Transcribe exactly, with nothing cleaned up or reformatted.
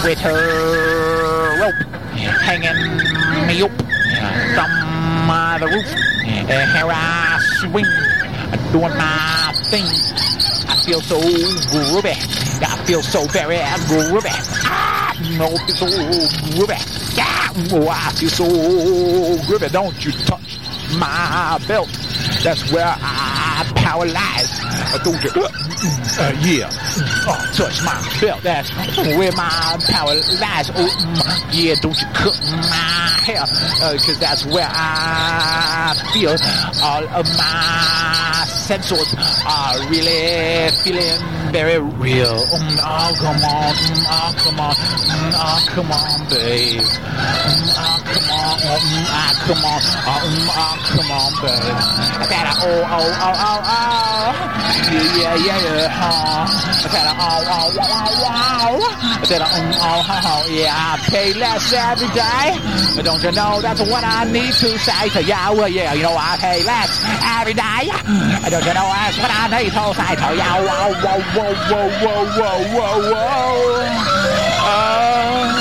with her rope hanging me up from uh, the roof. And here I swing, doing my thing. I feel so groovy. I feel so very groovy. I know it's so groovy. Yeah, oh, I feel so groovy. Don't you touch my belt. That's where I power lies. Don't you? Uh, uh, yeah. Oh, touch my belt. That's where my power lies. Oh, yeah. Don't you cut my hair? Uh, Cause that's where I feel all of my sensors are really feeling very real. Mm, oh, come on. Mm, oh, come on. Mm, oh, come on, babe. Mm, oh, come on. Mm, oh, come on. Oh, mm, oh, come on, babe. I said, oh, oh, oh, oh, oh. Yeah, yeah, yeah, yeah. Huh. I said, oh, oh, wow, wow, wow. I said, oh, oh, oh, oh, yeah, I pay less every day. But don't you know that's what I need to say to you? Well, yeah, you know, I pay less every day. Don't you know that's what I need to say to you? Whoa, whoa, whoa, whoa, whoa, whoa, whoa, whoa. Oh.